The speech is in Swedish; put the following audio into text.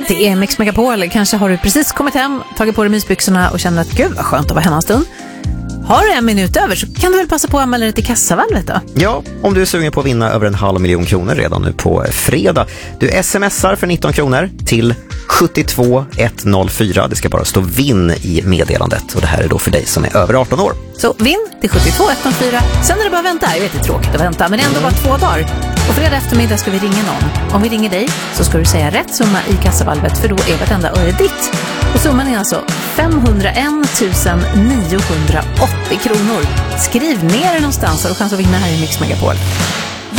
Det är Mix Megapol. Kanske har du precis kommit hem, tagit på dig mysbyxorna och känner att gud vad skönt att vara hemma en stund. Har du en minut över så kan du väl passa på att anmäla dig till kassavalvet då? Ja, om du är sugen på att vinna över 500 000 kronor redan nu på fredag. Du smsar för 19 kronor till 72104. Det ska bara stå vinn i meddelandet och det här är då för dig som är över 18 år. Så vinn till 72104. Sen är det bara att vänta. Jag vet, det är tråkigt att vänta, men det är ändå bara 2 dagar. Och fredag eftermiddag ska vi ringa någon. Om vi ringer dig så ska du säga rätt summa i kassavalvet, för då är vartenda öre ditt. Och summan är alltså 501 980 kronor. Skriv ner det någonstans och du kan så vinna här i Mix Megapol.